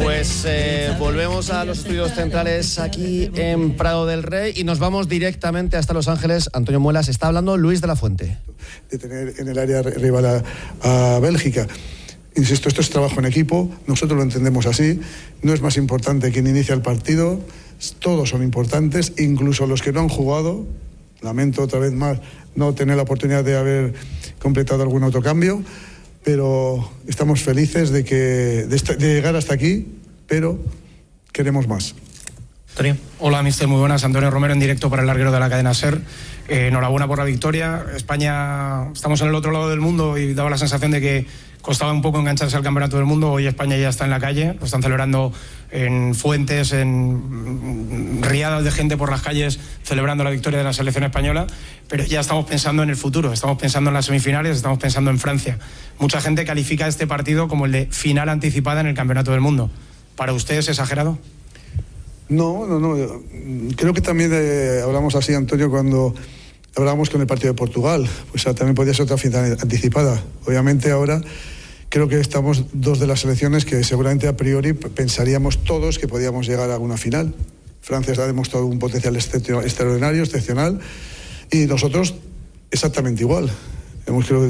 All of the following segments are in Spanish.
Pues volvemos a los estudios centrales aquí en Prado del Rey y nos vamos directamente hasta Los Ángeles. Antonio Muelas, está hablando Luis de la Fuente. De tener en el área rival a Bélgica. Insisto, esto es trabajo en equipo, nosotros lo entendemos así, no es más importante quien inicia el partido, todos son importantes, incluso los que no han jugado. Lamento otra vez más no tener la oportunidad de haber completado algún autocambio, pero estamos felices de llegar hasta aquí, pero queremos más. Antonio. Hola, mister, muy buenas. Antonio Romero en directo para el larguero de la cadena SER. Enhorabuena por la victoria. España, estamos en el otro lado del mundo y daba la sensación de que costaba un poco engancharse al campeonato del mundo. Hoy España ya está en la calle, lo están celebrando en fuentes, en riadas de gente por las calles, celebrando la victoria de la selección española, pero ya estamos pensando en el futuro, estamos pensando en las semifinales, estamos pensando en Francia. Mucha gente califica este partido como el de final anticipada en el campeonato del mundo. ¿Para usted es exagerado? No. Creo que también hablamos así, Antonio, cuando hablábamos con el partido de Portugal. Pues también podía ser otra final anticipada. Obviamente ahora creo que estamos dos de las selecciones que seguramente a priori pensaríamos todos que podíamos llegar a una final. Francia ha demostrado un potencial extraordinario, excepcional, y nosotros exactamente igual. Hemos creo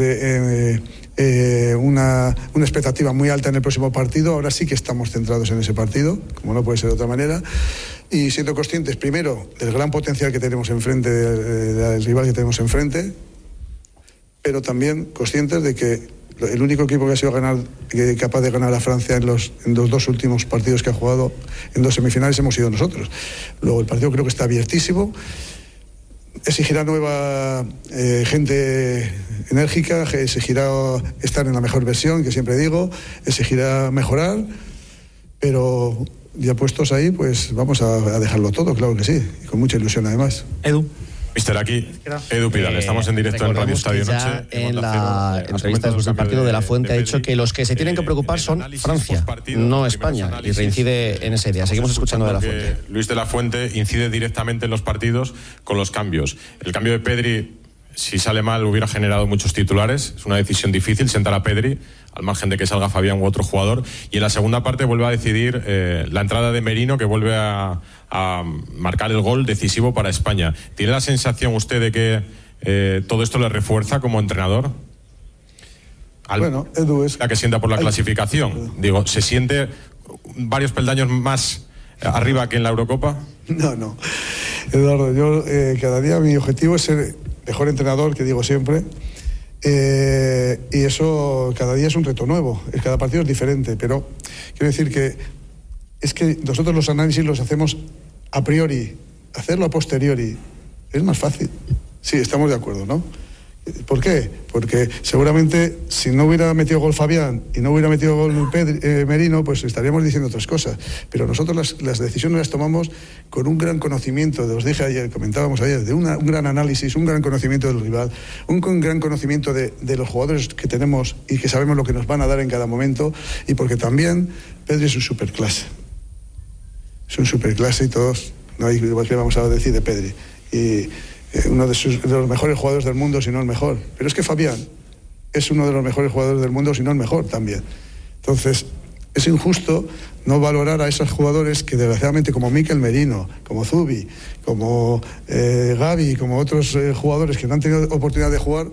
una expectativa muy alta en el próximo partido. Ahora sí que estamos centrados en ese partido, como no puede ser de otra manera, y siendo conscientes primero del gran potencial que tenemos enfrente, del rival que tenemos enfrente, pero también conscientes de que el único equipo que ha sido capaz de ganar a Francia en los dos últimos partidos que ha jugado en dos semifinales hemos sido nosotros. Luego el partido creo que está abiertísimo. Exigirá nueva gente enérgica, exigirá estar en la mejor versión, que siempre digo, exigirá mejorar, pero ya puestos ahí, pues vamos a dejarlo todo, claro que sí, y con mucha ilusión además. Edu. Mister, aquí Edu Pidal, estamos en directo en Radio Estadio Noche. En la entrevista después del partido de la Fuente ha dicho que los que se tienen que preocupar son Francia, no España, y reincide en esa idea. Seguimos escuchando de la Fuente. Luis de la Fuente incide directamente en los partidos con los cambios. El cambio de Pedri, si sale mal, hubiera generado muchos titulares. Es una decisión difícil sentar a Pedri, al margen de que salga Fabián u otro jugador. Y en la segunda parte vuelve a decidir la entrada de Merino, que vuelve a marcar el gol decisivo para España. ¿Tiene la sensación usted de que todo esto le refuerza como entrenador? Bueno, Edu, la que sienta por la clasificación. Digo, ¿se siente varios peldaños más arriba que en la Eurocopa? No. Eduardo, yo cada día mi objetivo es ser mejor entrenador, que digo siempre, y eso cada día es un reto nuevo, cada partido es diferente, pero quiero decir que es que nosotros los análisis los hacemos a priori, hacerlo a posteriori es más fácil. Sí, estamos de acuerdo, ¿no? ¿Por qué? Porque seguramente si no hubiera metido gol Fabián y no hubiera metido gol Merino, pues estaríamos diciendo otras cosas. Pero nosotros las decisiones las tomamos con un gran conocimiento, os dije ayer, comentábamos ayer, de un gran análisis, un gran conocimiento del rival, un gran conocimiento de los jugadores que tenemos y que sabemos lo que nos van a dar en cada momento, y porque también Pedri es un superclase. Es un superclase y todos, no hay que vamos a decir de Pedri. Y uno de los mejores jugadores del mundo, si no el mejor. Pero es que Fabián es uno de los mejores jugadores del mundo, si no el mejor también. Entonces, es injusto no valorar a esos jugadores que desgraciadamente, como Mikel Merino, como Zubi, como Gavi, como otros jugadores que no han tenido oportunidad de jugar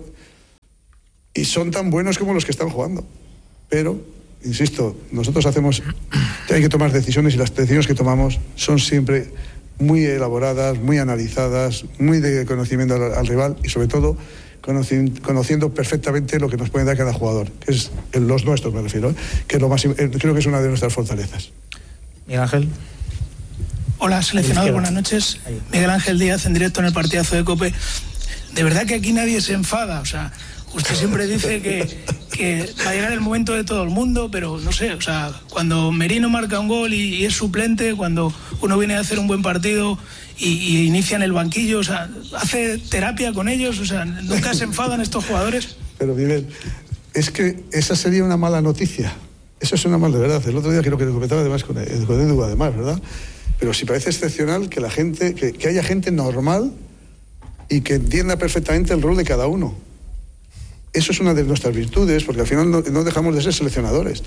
y son tan buenos como los que están jugando. Pero, insisto, nosotros hay que tomar decisiones, y las decisiones que tomamos son siempre muy elaboradas, muy analizadas, muy de conocimiento al rival, y sobre todo conociendo perfectamente lo que nos puede dar cada jugador, que es los nuestros, me refiero, que es creo que es una de nuestras fortalezas. Miguel Ángel. Hola, seleccionador, buenas noches. Miguel Ángel Díaz, en directo en el partidazo de COPE. De verdad que aquí nadie se enfada, o sea, usted siempre dice que va a llegar el momento de todo el mundo, pero no sé, o sea, cuando Merino marca un gol y es suplente, cuando uno viene a hacer un buen partido y inicia en el banquillo, o sea, hace terapia con ellos, o sea, nunca se enfadan estos jugadores. Pero Miguel, es que esa sería una mala noticia. Eso es una mala, de verdad. El otro día creo que lo comentaba además con Edu, además, ¿verdad? Pero sí parece excepcional que la gente, que haya gente normal y que entienda perfectamente el rol de cada uno. Eso es una de nuestras virtudes, porque al final no dejamos de ser seleccionadores.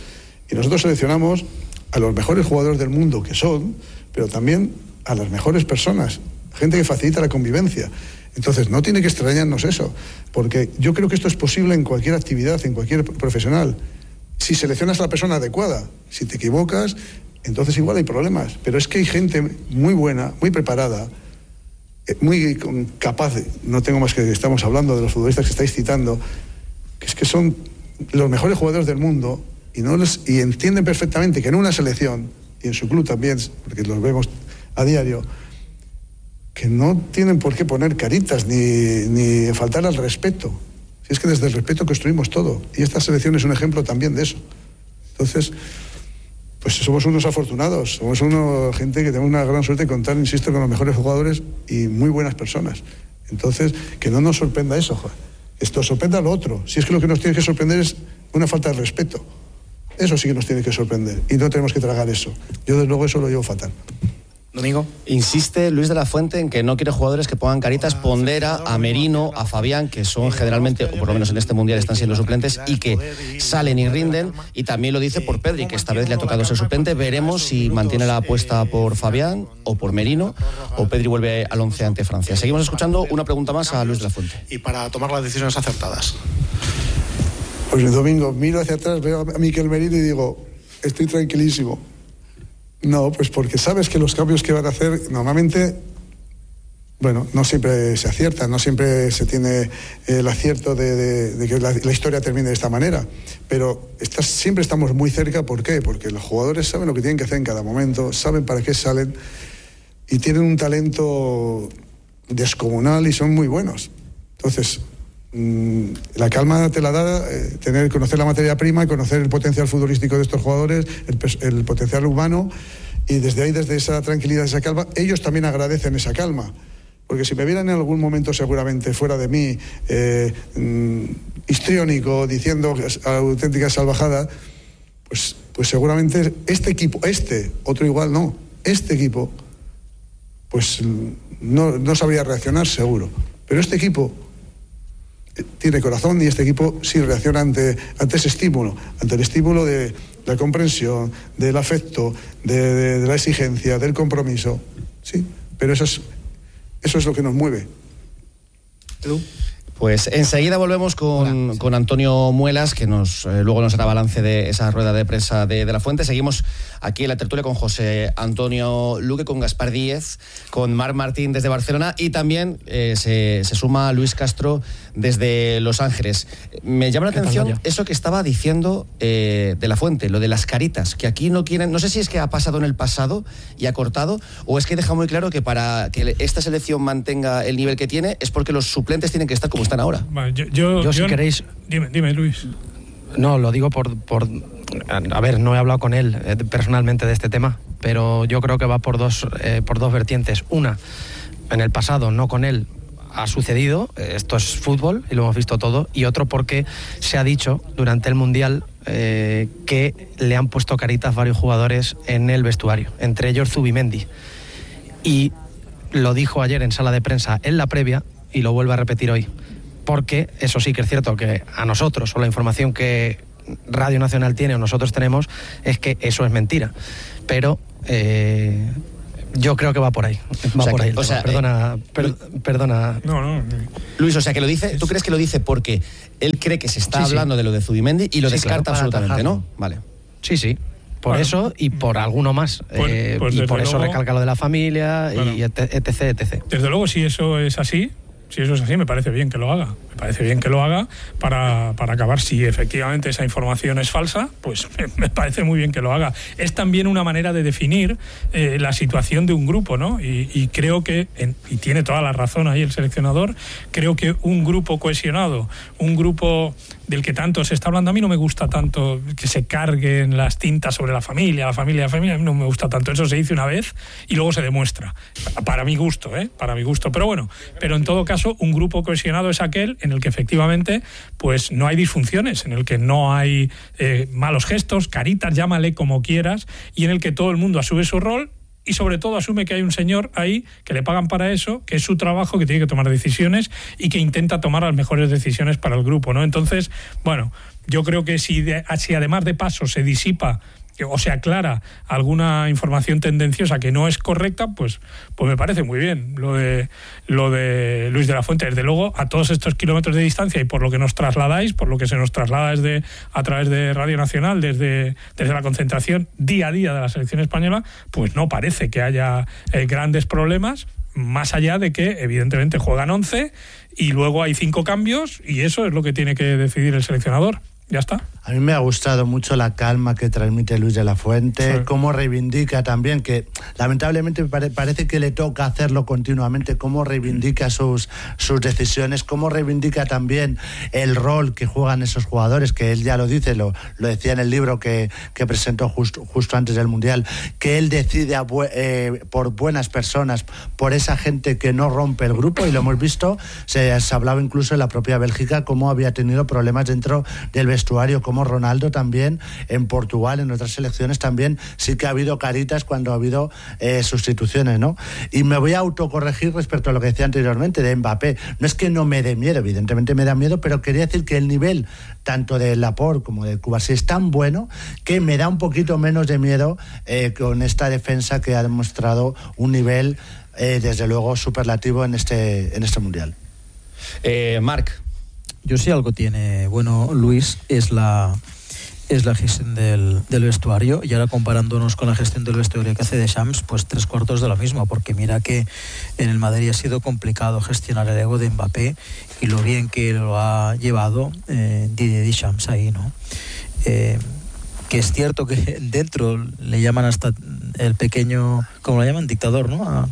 Y nosotros seleccionamos a los mejores jugadores del mundo que son, pero también a las mejores personas, gente que facilita la convivencia. Entonces, no tiene que extrañarnos eso, porque yo creo que esto es posible en cualquier actividad, en cualquier profesional. Si seleccionas a la persona adecuada, si te equivocas, entonces igual hay problemas. Pero es que hay gente muy buena, muy preparada, muy capaz, no tengo más que estamos hablando de los futbolistas que estáis citando, que es que son los mejores jugadores del mundo y entienden perfectamente que en una selección, y en su club también, porque los vemos a diario, que no tienen por qué poner caritas ni faltar al respeto. Si es que desde el respeto construimos todo. Y esta selección es un ejemplo también de eso. Entonces, pues somos unos afortunados, somos gente que tenemos una gran suerte de contar, insisto, con los mejores jugadores y muy buenas personas. Entonces, que no nos sorprenda eso, joder. Esto sorprenda a lo otro. Si es que lo que nos tiene que sorprender es una falta de respeto. Eso sí que nos tiene que sorprender. Y no tenemos que tragar eso. Yo, desde luego, eso lo llevo fatal. Domingo. Insiste Luis de la Fuente en que no quiere jugadores que pongan caritas, pondera a Merino, a Fabián, que son generalmente, o por lo menos en este Mundial están siendo suplentes, y que salen y rinden, y también lo dice por Pedri, que esta vez le ha tocado ser suplente. Veremos si mantiene la apuesta por Fabián o por Merino, o Pedri vuelve al 11 ante Francia. Seguimos escuchando una pregunta más a Luis de la Fuente. Y para tomar las decisiones acertadas. Pues el domingo miro hacia atrás, veo a Mikel Merino y digo, estoy tranquilísimo. No, pues porque sabes que los cambios que van a hacer normalmente, bueno, no siempre se aciertan, no siempre se tiene el acierto de que la historia termine de esta manera, pero siempre estamos muy cerca. ¿Por qué? Porque los jugadores saben lo que tienen que hacer en cada momento, saben para qué salen y tienen un talento descomunal y son muy buenos. Entonces, la calma te la da conocer la materia prima y conocer el potencial futbolístico de estos jugadores, el potencial humano, y desde ahí, desde esa tranquilidad, esa calma, ellos también agradecen esa calma, porque si me vieran en algún momento seguramente fuera de mí, histriónico, diciendo auténtica salvajada, pues seguramente este equipo, otro igual no, este equipo pues no sabría reaccionar seguro, pero este equipo tiene corazón y este equipo sí reacciona ante ese estímulo, ante el estímulo de la comprensión, del afecto, de la exigencia, del compromiso, sí, pero eso es lo que nos mueve. ¿Tú? Pues enseguida volvemos con Antonio Muelas, que luego nos hará balance de esa rueda de prensa de la Fuente. Seguimos aquí en la tertulia con José Antonio Luque, con Gaspar Díez, con Marc Martín desde Barcelona, y también se suma Luis Castro desde Los Ángeles. Me llama la atención eso que estaba diciendo de la Fuente, lo de las caritas, que aquí no quieren. No sé si es que ha pasado en el pasado y ha cortado, o es que deja muy claro que para que esta selección mantenga el nivel que tiene es porque los suplentes tienen que estar como están ahora. Vale, yo si queréis... Dime, Luis. No, lo digo por... A ver, no he hablado con él personalmente de este tema, pero yo creo que va por dos vertientes. Una, en el pasado, no con él, ha sucedido, esto es fútbol y lo hemos visto todo, y otro porque se ha dicho durante el Mundial que le han puesto caritas varios jugadores en el vestuario, entre ellos Zubimendi. Y lo dijo ayer en sala de prensa en la previa y lo vuelve a repetir hoy. Porque eso sí que es cierto que a nosotros, o la información que Radio Nacional tiene o nosotros tenemos, es que eso es mentira. Pero yo creo que va por ahí. Perdona. No. Luis, o sea, que lo dice. ¿Tú crees que lo dice porque él cree que se está hablando de lo de Zubimendi y lo descarta absolutamente, atajarlo, ¿no? Vale. Sí. Por eso y por alguno más. Pues y por eso recalca lo de la familia, claro, y etc. Desde luego, si eso es así, me parece bien que lo haga. Me parece bien que lo haga para acabar. Si efectivamente esa información es falsa, pues me parece muy bien que lo haga. Es también una manera de definir la situación de un grupo, ¿no? Y creo que, y tiene toda la razón ahí el seleccionador, creo que un grupo cohesionado, un grupo del que tanto se está hablando, a mí no me gusta tanto que se carguen las tintas sobre la familia, a mí no me gusta tanto. Eso se dice una vez y luego se demuestra. Para mi gusto, Pero bueno, en todo caso, un grupo cohesionado es aquel en el que efectivamente pues no hay disfunciones, en el que no hay malos gestos, caritas, llámale como quieras, y en el que todo el mundo asume su rol y sobre todo asume que hay un señor ahí que le pagan para eso, que es su trabajo, que tiene que tomar decisiones y que intenta tomar las mejores decisiones para el grupo, ¿no? Entonces, bueno, yo creo que si además de paso se disipa o se aclara alguna información tendenciosa que no es correcta, pues me parece muy bien lo de Luis de la Fuente. Desde luego, a todos estos kilómetros de distancia y por lo que nos trasladáis, por lo que se nos traslada a través de Radio Nacional, desde la concentración día a día de la selección española, pues no parece que haya grandes problemas, más allá de que evidentemente juegan 11 y luego hay 5 cambios y eso es lo que tiene que decidir el seleccionador. Ya está. A mí me ha gustado mucho la calma que transmite Luis de la Fuente, sí. Cómo reivindica también, que lamentablemente parece que le toca hacerlo continuamente, cómo reivindica sus decisiones, cómo reivindica también el rol que juegan esos jugadores, que él ya lo dice, lo decía en el libro que presentó justo antes del Mundial, que él decide por buenas personas, por esa gente que no rompe el grupo, y lo hemos visto, se hablaba incluso en la propia Bélgica cómo había tenido problemas dentro del vestuario, como Ronaldo también en Portugal, en otras selecciones también sí que ha habido caritas cuando ha habido sustituciones, ¿no? Y me voy a autocorregir respecto a lo que decía anteriormente de Mbappé. No es que no me dé miedo, evidentemente me da miedo, pero quería decir que el nivel tanto de Laporte como de Cubarsí es tan bueno que me da un poquito menos de miedo con esta defensa que ha demostrado un nivel desde luego superlativo en este Mundial. Marc. Yo sí algo tiene bueno Luis es la gestión del vestuario, y ahora comparándonos con la gestión del vestuario que hace Deschamps, pues 3/4 de lo mismo, porque mira que en el Madrid ha sido complicado gestionar el ego de Mbappé y lo bien que lo ha llevado Didier Deschamps ahí, ¿no? Que es cierto que dentro le llaman hasta el pequeño, ¿cómo lo llaman? Dictador, ¿no?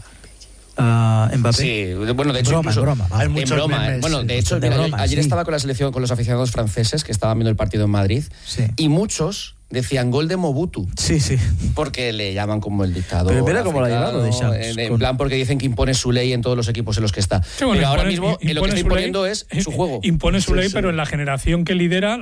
A Mbappé. Sí, bueno, de hecho, en broma. Hay muchos memes. Bueno, de hecho, ayer estaba con la selección, con los aficionados franceses que estaban viendo el partido en Madrid, sí. Y muchos decían gol de Mobutu. Sí. Porque le llaman como el dictador. Pero mira cómo lo ha llevado en plan, porque dicen que impone su ley en todos los equipos en los que está. Sí, bueno, pero ahora mismo lo que está imponiendo es su juego. Impone su ley, pero en la generación que lidera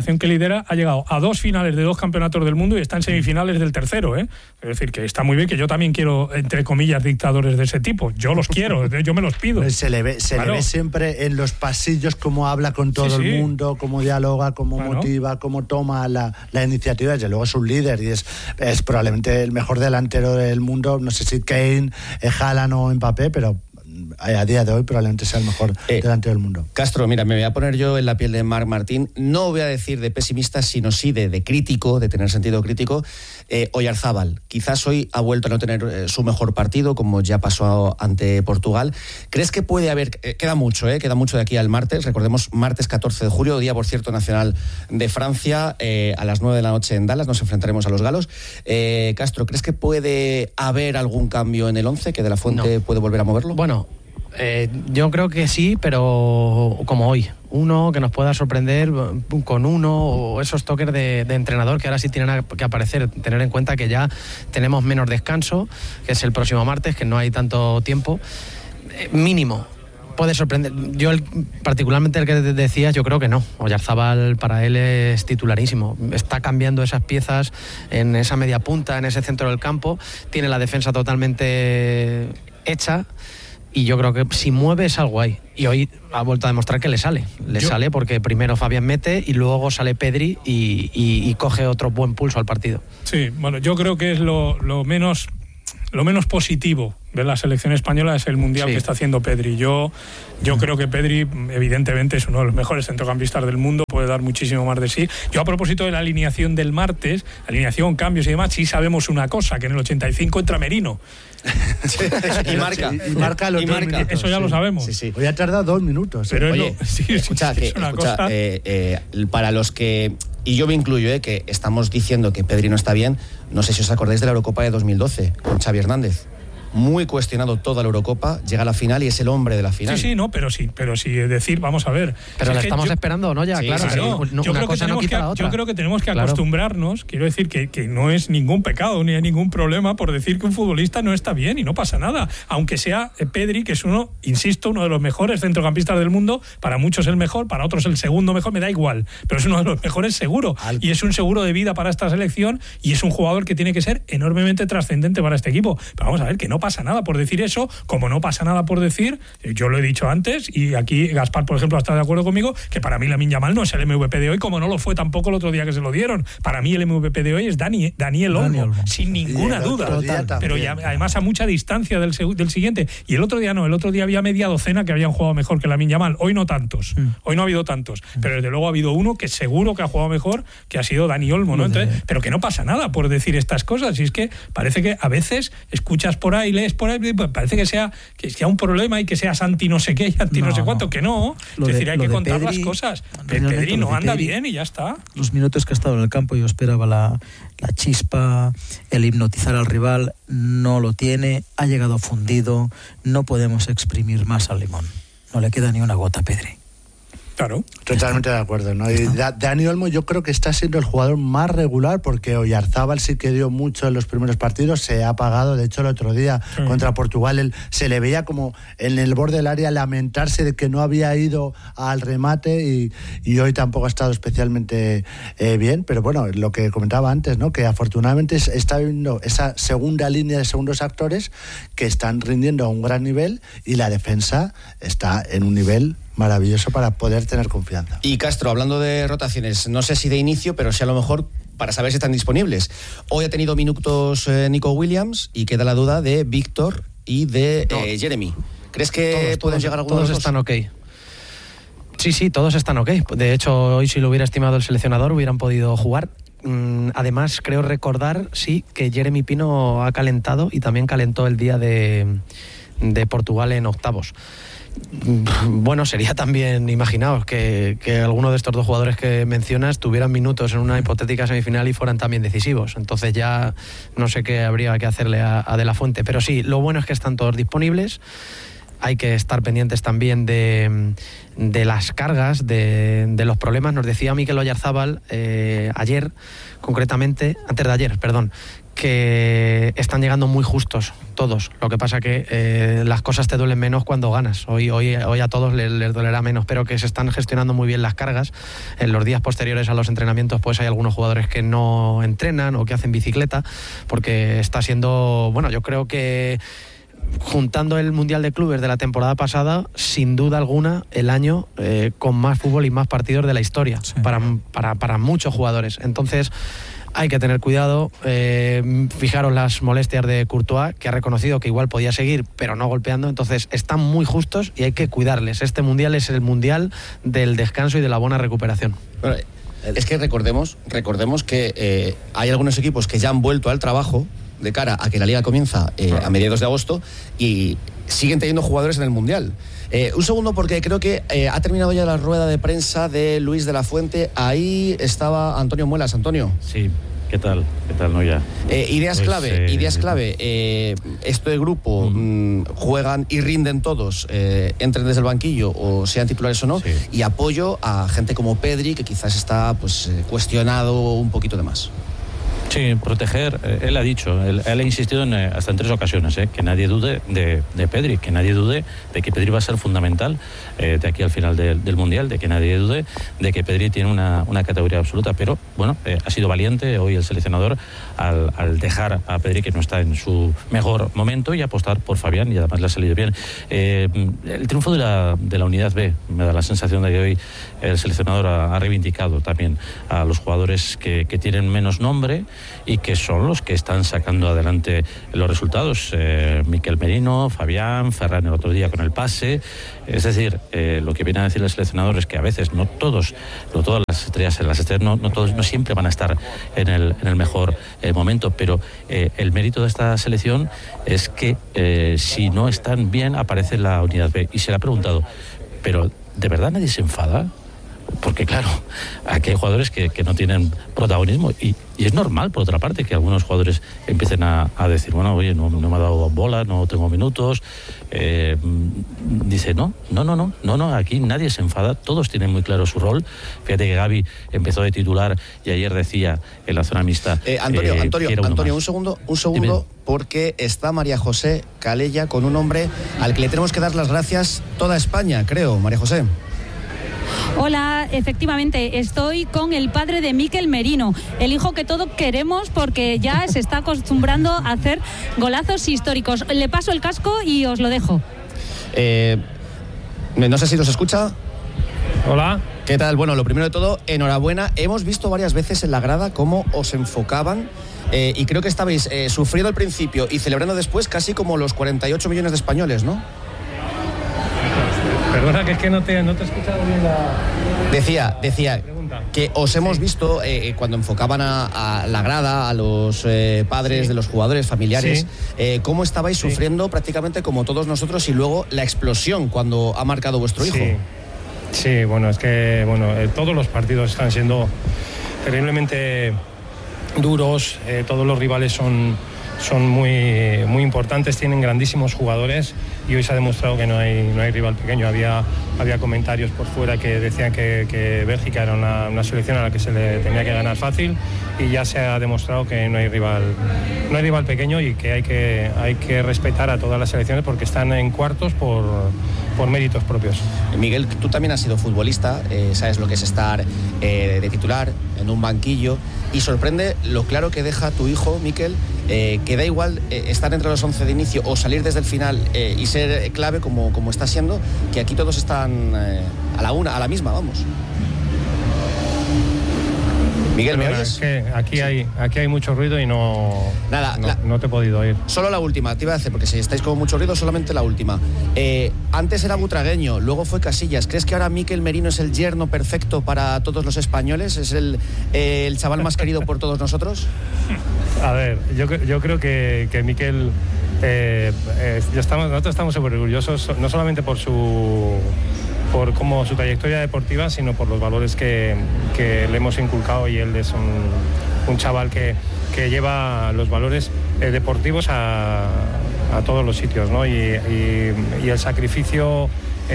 ha llegado a 2 finales de 2 campeonatos del mundo y está en semifinales del tercero, ¿eh? Es decir, que está muy bien, que yo también quiero, entre comillas, dictadores de ese tipo. Yo los quiero, yo me los pido. Se le ve siempre en los pasillos cómo habla con todo el mundo, cómo dialoga, cómo motiva, cómo toma la iniciativa. Desde luego es un líder y es probablemente el mejor delantero del mundo. No sé si Kane, Haaland o Mbappé, pero a día de hoy probablemente sea el mejor delantero del mundo. Castro, mira, me voy a poner yo en la piel de Marc Martín. No voy a decir de pesimista, sino sí de crítico, de tener sentido crítico. Oyarzábal, quizás hoy ha vuelto a no tener su mejor partido, como ya pasó ante Portugal. ¿Crees que puede haber, queda mucho de aquí al martes, recordemos, martes 14 de julio, día, por cierto, nacional de Francia, a las 9 de la noche en Dallas, nos enfrentaremos a los galos. Castro, ¿crees que puede haber algún cambio en el 11, que De la Fuente puede volver a moverlo? Bueno, yo creo que sí, pero como hoy, uno que nos pueda sorprender con uno, o esos toques de entrenador que ahora sí tienen que aparecer. Tener en cuenta que ya tenemos menos descanso, que es el próximo martes, que no hay tanto tiempo mínimo. Puede sorprender. Yo particularmente el que decías, yo creo que no. Oyarzábal para él es titularísimo. Está cambiando esas piezas en esa media punta, en ese centro del campo. Tiene la defensa totalmente hecha. Y yo creo que si mueve es algo ahí. Y hoy ha vuelto a demostrar que le sale. Sale porque primero Fabián mete y luego sale Pedri y coge otro buen pulso al partido. Sí, bueno, yo creo que es lo menos positivo de la selección española es el mundial que está haciendo Pedri. Yo creo que Pedri evidentemente es uno de los mejores centrocampistas del mundo, puede dar muchísimo más de sí. Yo, a propósito de la alineación del martes, alineación, cambios y demás, sí sabemos una cosa, que en el 85 entra Merino. Y marca. Eso ya lo sabemos. Sí. Hoy ha tardado 2 minutos. Pero oye, para los que, y yo me incluyo, que estamos diciendo que Pedri no está bien, no sé si os acordáis de la Eurocopa de 2012 con Xavi Hernández. muy cuestionado toda la Eurocopa, llega a la final y es el hombre de la final. Sí, no, pero sí, es decir, vamos a ver. Pero la estamos esperando, ¿no? Ya, sí, claro. sí, no, yo una creo cosa no quita la otra. Yo creo que tenemos que acostumbrarnos, quiero decir que no es ningún pecado ni hay ningún problema por decir que un futbolista no está bien y no pasa nada, aunque sea Pedri, que es uno de los mejores centrocampistas del mundo, para muchos el mejor, para otros el segundo mejor, me da igual, pero es uno de los mejores seguro, y es un seguro de vida para esta selección y es un jugador que tiene que ser enormemente trascendente para este equipo. Pero vamos a ver que no pasa nada por decir eso, como no pasa nada por decir, yo lo he dicho antes y aquí Gaspar, por ejemplo, está de acuerdo conmigo, que para mí Lamine Yamal no es el MVP de hoy, como no lo fue tampoco el otro día que se lo dieron. Para mí el MVP de hoy es Daniel Olmo, sin ninguna duda, pero ya además a mucha distancia del siguiente. Y el otro día había media docena que habían jugado mejor que Lamine Yamal, hoy no tantos, hoy no ha habido tantos, pero desde luego ha habido uno que seguro que ha jugado mejor, que ha sido Dani Olmo, ¿no? Entonces, pero que no pasa nada por decir estas cosas, y es que parece que a veces escuchas por ahí, lees por ahí, parece que sea un problema y que sea Santi no sé qué y Santi no sé cuánto, que no. Es decir, hay que contar Pedri, las cosas. Pedri no anda bien y ya está. Los minutos que ha estado en el campo yo esperaba la chispa, el hipnotizar al rival, no lo tiene, ha llegado fundido, no podemos exprimir más al limón. No le queda ni una gota a Pedri. Claro. Totalmente de acuerdo, ¿no? Y Dani Olmo yo creo que está siendo el jugador más regular, porque Oyarzábal sí que dio mucho en los primeros partidos, se ha apagado. De hecho, el otro día contra Portugal él se le veía como en el borde del área lamentarse de que no había ido al remate y hoy tampoco ha estado especialmente bien, pero bueno, lo que comentaba antes, ¿no? Que afortunadamente está viendo esa segunda línea de segundos actores que están rindiendo a un gran nivel y la defensa está en un nivel maravilloso para poder tener confianza. Y Castro, hablando de rotaciones, no sé si de inicio, pero sí a lo mejor para saber si están disponibles. Hoy ha tenido minutos Nico Williams y queda la duda de Víctor y de Jeremy. ¿Crees que pueden llegar algunos? Todos están ok. Sí, todos están ok. De hecho, hoy si lo hubiera estimado el seleccionador hubieran podido jugar. Además, creo recordar, que Jeremy Pino ha calentado y también calentó el día de Portugal en octavos. Bueno, sería también, imaginaos, que alguno de estos dos jugadores que mencionas tuvieran minutos en una hipotética semifinal y fueran también decisivos. Entonces ya no sé qué habría que hacerle a De La Fuente. Pero sí, lo bueno es que están todos disponibles. Hay que estar pendientes también de las cargas, de los problemas. Nos decía Mikel Oyarzábal ayer, concretamente, antes de ayer, perdón, que están llegando muy justos todos. Lo que pasa que las cosas te duelen menos cuando ganas. Hoy a todos les dolerá menos, pero que se están gestionando muy bien las cargas. En los días posteriores a los entrenamientos pues hay algunos jugadores que no entrenan o que hacen bicicleta, porque está siendo, bueno, yo creo que juntando el Mundial de Clubes de la temporada pasada, sin duda alguna, el año con más fútbol y más partidos de la historia, sí, para muchos jugadores. Entonces hay que tener cuidado. Fijaros las molestias de Courtois, que ha reconocido que igual podía seguir, pero no golpeando. Entonces están muy justos y hay que cuidarles. Este Mundial es el Mundial del descanso y de la buena recuperación. Bueno, es que recordemos que hay algunos equipos que ya han vuelto al trabajo de cara a que la Liga comienza a mediados de agosto y siguen teniendo jugadores en el Mundial. Un segundo, porque creo que ha terminado ya la rueda de prensa de Luis de la Fuente. Ahí estaba Antonio Muelas. Antonio. Sí, ¿qué tal? ¿No ya? Ideas clave. Esto de grupo, juegan y rinden todos, entren desde el banquillo o sean titulares o no, sí. Y apoyo a gente como Pedri, que quizás está cuestionado un poquito de más. Sí, proteger, él ha dicho, él ha insistido hasta en 3 ocasiones, que nadie dude de Pedri, que nadie dude de que Pedri va a ser fundamental de aquí al final del Mundial, de que nadie dude de que Pedri tiene una categoría absoluta, pero bueno, ha sido valiente hoy el seleccionador al dejar a Pedri, que no está en su mejor momento, y apostar por Fabián, y además le ha salido bien. El triunfo de la Unidad B, me da la sensación de que hoy el seleccionador ha reivindicado también a los jugadores que tienen menos nombre y que son los que están sacando adelante los resultados. Miquel Merino, Fabián, Ferran el otro día con el pase. Es decir, lo que viene a decir el seleccionador es que a veces no todas las estrellas no siempre van a estar en el mejor momento, pero el mérito de esta selección es que si no están bien aparece la Unidad B. Y se le ha preguntado, ¿pero de verdad nadie se enfada Porque claro, aquí hay jugadores que no tienen protagonismo y es normal, por otra parte, que algunos jugadores empiecen a decir, bueno, oye, no me ha dado bola, no tengo minutos. Dice, no, aquí nadie se enfada, todos tienen muy claro su rol. Fíjate que Gavi empezó de titular y ayer decía en la zona mixta... Antonio, un segundo, dime. Porque está María José Calella con un hombre al que le tenemos que dar las gracias toda España, creo, María José. Hola, efectivamente, estoy con el padre de Mikel Merino, el hijo que todos queremos porque ya se está acostumbrando a hacer golazos históricos. Le paso el casco y os lo dejo. No sé si nos escucha. Hola. ¿Qué tal? Bueno, lo primero de todo, enhorabuena. Hemos visto varias veces en la grada cómo os enfocaban y creo que estabais sufriendo al principio y celebrando después casi como los 48 millones de españoles, ¿no? Perdona, que es que no te he escuchado bien la... Decía que os hemos visto cuando enfocaban a la grada, a los padres de los jugadores, familiares, cómo estabais sufriendo prácticamente como todos nosotros y luego la explosión cuando ha marcado vuestro hijo. Sí, bueno, es que todos los partidos están siendo terriblemente duros, todos los rivales son muy, muy importantes, tienen grandísimos jugadores y hoy se ha demostrado que no hay rival pequeño. Había comentarios por fuera que decían que Bélgica era una selección a la que se le tenía que ganar fácil y ya se ha demostrado que no hay rival pequeño y que hay que respetar a todas las selecciones porque están en cuartos por méritos propios. Miguel, tú también has sido futbolista, sabes lo que es estar de titular en un banquillo y sorprende lo claro que deja tu hijo, Mikel, que da igual estar entre los 11 de inicio o salir desde el final y ser clave como está siendo, que aquí todos están a la misma, vamos. Miguel, ¿me oyes? Es que aquí hay mucho ruido y no te he podido oír. Solo la última, te iba a decir, porque si estáis con mucho ruido, solamente la última. Antes era Butragueño, luego fue Casillas. ¿Crees que ahora Mikel Merino es el yerno perfecto para todos los españoles? ¿Es el chaval más querido por todos nosotros? A ver, yo creo que Mikel... nosotros estamos súper orgullosos, no solamente por su trayectoria deportiva, sino por los valores que le hemos inculcado, y él es un chaval que lleva los valores deportivos a todos los sitios, ¿no? Y el sacrificio,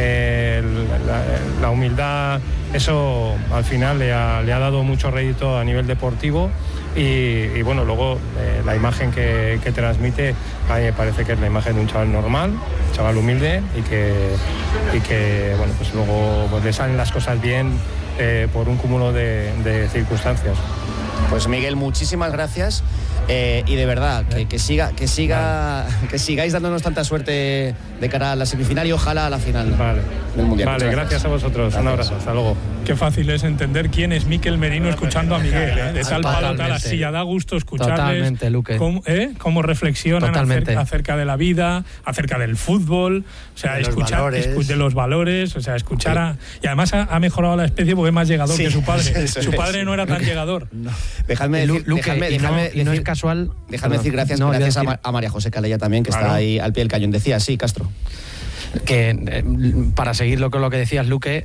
la humildad, eso al final le ha dado mucho rédito a nivel deportivo. Y bueno, luego la imagen que transmite a mí me parece que es la imagen de un chaval normal, un chaval humilde y que bueno, pues luego pues le salen las cosas bien por un cúmulo de circunstancias. Pues Miguel, muchísimas gracias y de verdad que sigáis dándonos tanta suerte de cara a la semifinal y ojalá a la final del Mundial. Vale, gracias a vosotros. Gracias. Un abrazo, hasta luego. Qué fácil es entender quién es Mikel Merino escuchando a Miguel, de tal palo, tal así, da gusto escucharles. Totalmente, Luque. Cómo reflexionan acerca de la vida, acerca del fútbol, o sea, escuchar de los valores, o sea, escuchar y además ha mejorado la especie porque es más llegador que su padre. Su padre no era tan llegador. No. Dejadme decir casual. Dejadme decir gracias a María José Calella también, que está ahí al pie del cañón. Decía, sí, Castro. Que para seguir con lo que decías, Luque,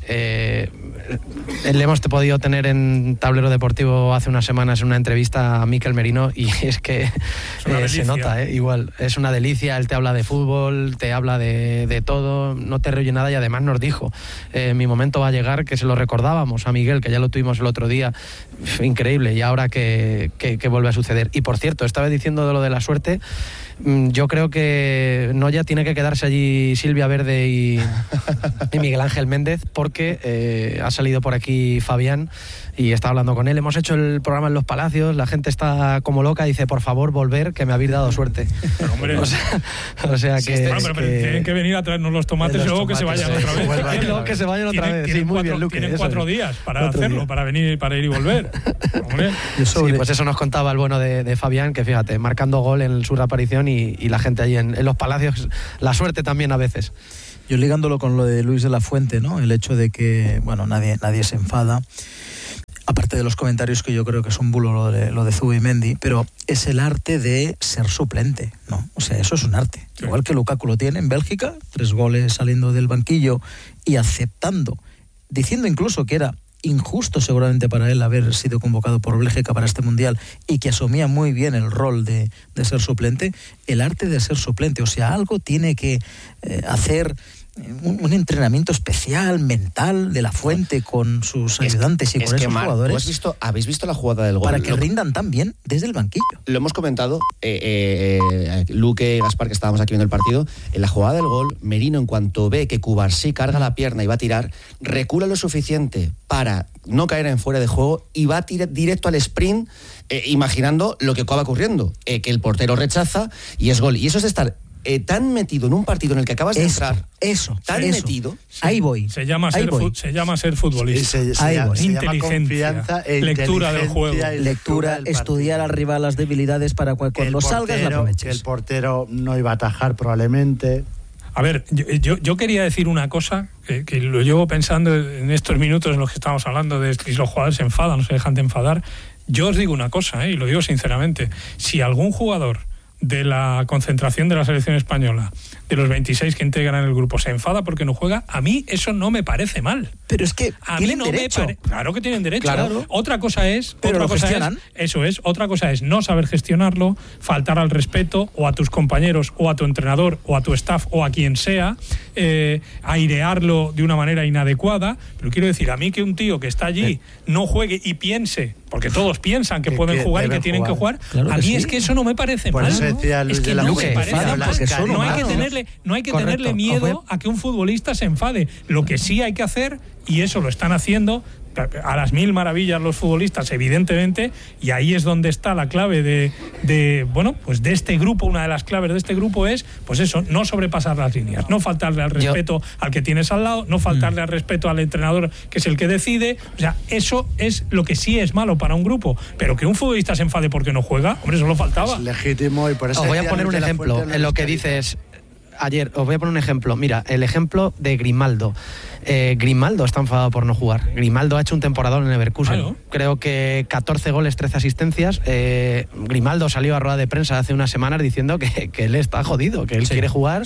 le hemos podido tener en Tablero Deportivo hace unas semanas en una entrevista a Mikel Merino y es que se nota, igual, es una delicia. Él te habla de fútbol, te habla de todo, no te reoye nada y además nos dijo, mi momento va a llegar, que se lo recordábamos a Miguel, que ya lo tuvimos el otro día, increíble, y ahora que vuelve a suceder. Y por cierto, estaba diciendo de lo de la suerte, yo creo que no ya tiene que quedarse allí Silvia Verde y Miguel Ángel Méndez, porque ha salido por aquí Fabián y está hablando con él. Hemos hecho el programa en Los Palacios, la gente está como loca, dice, por favor, volver, que me habéis dado suerte. Pero, hombre, o sea que... pero tienen que venir a traernos los tomates y luego que se vayan otra vez. No, que se vayan otra vez. Sí, muy bien, Luque. Tienen 4 días para hacerlo, para ir y volver. Hombre. Sí, pues eso nos contaba el bueno de Fabián, que fíjate, marcando gol en su reaparición y la gente allí en Los Palacios, la suerte también a veces. Yo ligándolo con lo de Luis de la Fuente, ¿no? El hecho de que, bueno, nadie se enfada, aparte de los comentarios que yo creo que es un bulo lo de Zubimendi, pero es el arte de ser suplente, ¿no? O sea, eso es un arte. Sí. Igual que Lukaku lo tiene en Bélgica, 3 goles saliendo del banquillo y aceptando, diciendo incluso que era injusto seguramente para él haber sido convocado por Bélgica para este Mundial y que asumía muy bien el rol de ser suplente, el arte de ser suplente. O sea, algo tiene que hacer un entrenamiento especial, mental, de la Fuente con sus ayudantes y con esos jugadores. ¿Habéis visto la jugada del gol? Para que rindan tan bien desde el banquillo. Lo hemos comentado, Luque y Gaspar, que estábamos aquí viendo el partido. En la jugada del gol, Merino, en cuanto ve que Cubarsí carga la pierna y va a tirar, recula lo suficiente para no caer en fuera de juego y va directo al sprint, imaginando lo que acaba ocurriendo, que el portero rechaza y es gol. Y eso es estar tan metido en un partido en el que acabas de entrar, metido. Ahí voy. Se llama ser futbolista. Inteligencia, lectura del juego. Lectura, estudiar al rival las debilidades para cuando salgas la aproveches. Que el portero no iba a atajar probablemente. A ver, yo quería decir una cosa que lo llevo pensando en estos minutos en los que estamos hablando de si los jugadores se enfadan, no se dejan de enfadar. Yo os digo una cosa, y lo digo sinceramente. Si algún jugador de la concentración de la selección española, de los 26 que integran el grupo, se enfada porque no juega, a mí eso no me parece mal. Pero es que tienen derecho. Claro que tienen derecho. Claro. Otra cosa es... Pero otra cosa es no saber gestionarlo, faltar al respeto o a tus compañeros o a tu entrenador o a tu staff o a quien sea, airearlo de una manera inadecuada. Pero quiero decir, a mí que un tío que está allí no juegue y piense, porque todos piensan que pueden jugar y que tienen que jugar, claro a mí sí. Es que eso no me parece mal. Es que no me parece. No hay que tenerle miedo a que un futbolista se enfade. Lo que sí hay que hacer, y eso lo están haciendo a las mil maravillas los futbolistas, evidentemente, y ahí es donde está la clave de este grupo. Una de las claves de este grupo es, pues eso, no sobrepasar las líneas, no faltarle al respeto al que tienes al lado, no faltarle al respeto al entrenador, que es el que decide. O sea, eso es lo que sí es malo para un grupo, pero que un futbolista se enfade porque no juega, hombre, eso lo faltaba. Es legítimo, y por eso... Os voy a poner un ejemplo en lo que dices ayer. Os voy a poner un ejemplo. Mira, el ejemplo de Grimaldo. Grimaldo está enfadado por no jugar. Grimaldo ha hecho un temporadón en Leverkusen. Claro. Creo que 14 goles, 13 asistencias. Grimaldo salió a rueda de prensa hace unas semanas diciendo que él está jodido, que él quiere jugar.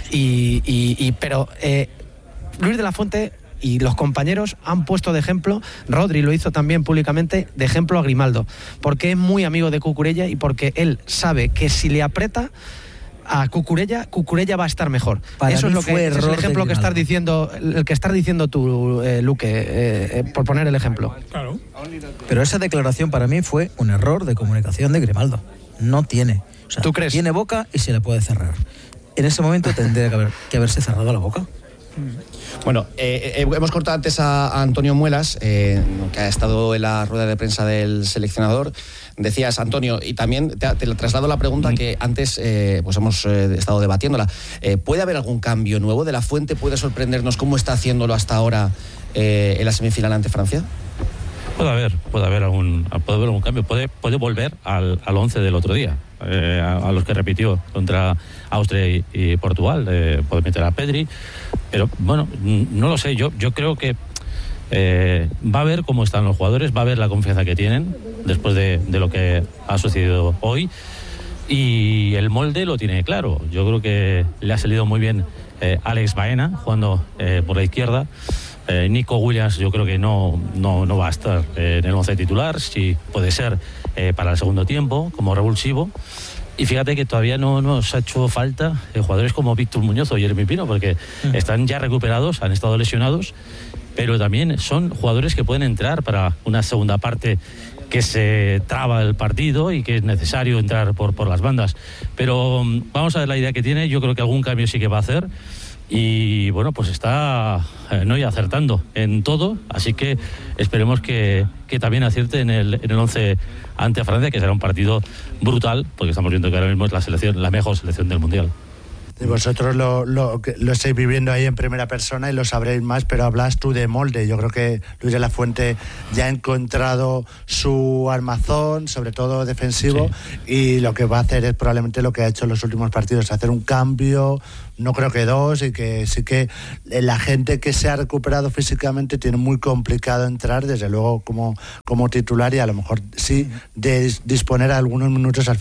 Pero Luis de la Fuente y los compañeros han puesto de ejemplo, Rodri lo hizo también públicamente, de ejemplo a Grimaldo, porque es muy amigo de Cucurella y porque él sabe que si le aprieta a Cucurella va a estar mejor. Eso es el ejemplo que estás diciendo, el que estás diciendo tú, Luque, por poner el ejemplo. Claro. Pero esa declaración para mí fue un error de comunicación de Grimaldo. No tiene. O sea, ¿tú crees? Tiene boca y se le puede cerrar. En ese momento tendría que haberse cerrado la boca. Bueno, hemos cortado antes a Antonio Muelas, que ha estado en la rueda de prensa del seleccionador. Decías, Antonio, y también te traslado la pregunta que antes pues hemos estado debatiéndola. ¿Puede haber algún cambio nuevo? ¿De la Fuente puede sorprendernos cómo está haciéndolo hasta ahora en la semifinal ante Francia? Puede haber algún cambio. Puede volver al 11 del otro día, a los que repitió contra Austria y Portugal. Puede meter a Pedri, pero bueno, no lo sé. Yo creo que va a ver cómo están los jugadores, va a ver la confianza que tienen después de lo que ha sucedido hoy, y el molde lo tiene claro. Yo creo que le ha salido muy bien Alex Baena jugando por la izquierda. Nico Williams yo creo que no va a estar en el 11 titular, sí puede ser para el segundo tiempo como revulsivo. Y fíjate que todavía no nos ha hecho falta jugadores como Víctor Muñoz o Jeremy Pino, porque están ya recuperados, han estado lesionados, pero también son jugadores que pueden entrar para una segunda parte que se traba el partido y que es necesario entrar por las bandas. Pero vamos a ver la idea que tiene. Yo creo que algún cambio sí que va a hacer. Y bueno, pues está acertando en todo, así que esperemos que también acierte en el 11 ante Francia, que será un partido brutal, porque estamos viendo que ahora mismo es la mejor selección del Mundial. Vosotros lo estáis viviendo ahí en primera persona y lo sabréis más, pero hablas tú de molde. Yo creo que Luis de la Fuente ya ha encontrado su armazón, sobre todo defensivo, y lo que va a hacer es probablemente lo que ha hecho en los últimos partidos, hacer un cambio, no creo que dos, y que sí que la gente que se ha recuperado físicamente tiene muy complicado entrar, desde luego como titular, y a lo mejor sí de disponer algunos minutos al final.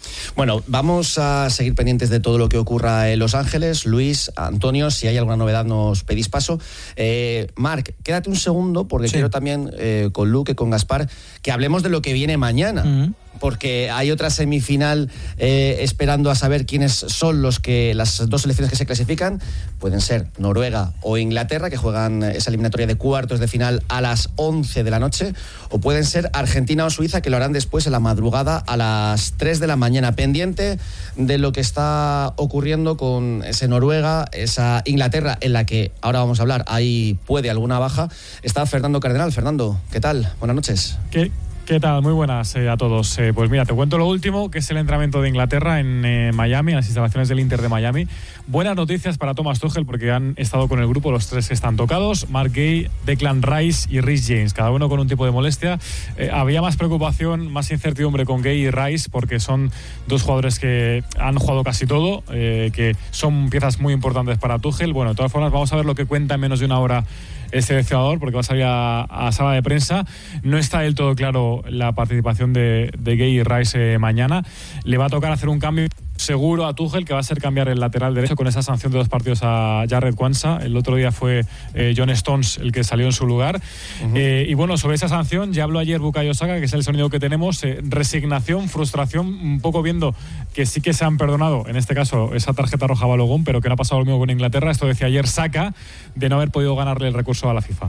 Bueno, vamos a seguir pendientes de todo lo que ocurra en Los Ángeles. Luis, Antonio, si hay alguna novedad nos pedís paso. Marc, quédate un segundo porque quiero también con Luque, con Gaspar, que hablemos de lo que viene mañana. Porque hay otra semifinal esperando a saber quiénes son las dos selecciones que se clasifican. Pueden ser Noruega o Inglaterra, que juegan esa eliminatoria de cuartos de final a las 11 de la noche, o pueden ser Argentina o Suiza, que lo harán después en la madrugada a las 3 de la mañana. Pendiente de lo que está ocurriendo con ese Noruega, esa Inglaterra, en la que ahora vamos a hablar, ahí puede alguna baja. Está Fernando Cardenal. Fernando, ¿qué tal? Buenas noches. ¿Qué tal? Muy buenas a todos. Pues mira, te cuento lo último, que es el entrenamiento de Inglaterra en Miami, en las instalaciones del Inter de Miami. Buenas noticias para Thomas Tuchel, porque han estado con el grupo los tres que están tocados: Mark Gay, Declan Rice y Reece James, cada uno con un tipo de molestia. Había más preocupación, más incertidumbre con Gay y Rice, porque son dos jugadores que han jugado casi todo, que son piezas muy importantes para Tuchel. Bueno, de todas formas, vamos a ver lo que cuenta en menos de una hora el seleccionador, porque va a salir a sala de prensa. No está del todo claro la participación de Gay y Rice mañana. Le va a tocar hacer un cambio seguro a Tuchel, que va a ser cambiar el lateral derecho con esa sanción de 2 partidos a Jarred Quansah. El otro día fue John Stones el que salió en su lugar. Y bueno, sobre esa sanción ya habló ayer Bukayo Saka, que es el sonido que tenemos. Resignación, frustración, un poco viendo que sí que se han perdonado, en este caso, esa tarjeta roja a Balogun, pero que no ha pasado lo mismo con Inglaterra. Esto decía ayer Saka, de no haber podido ganarle el recurso a la FIFA.